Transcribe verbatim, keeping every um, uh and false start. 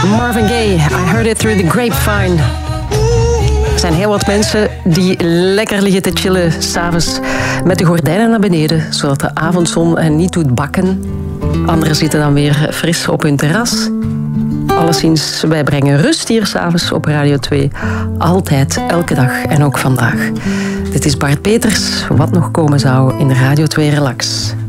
Marvin Gaye, I heard it through the grapevine. Er zijn heel wat mensen die lekker liggen te chillen 's avonds met de gordijnen naar beneden, zodat de avondzon hen niet doet bakken. Anderen zitten dan weer fris op hun terras. Alleszins, wij brengen rust hier 's avonds op Radio twee. Altijd, elke dag en ook vandaag. Dit is Bart Peters, wat nog komen zou in Radio twee Relax.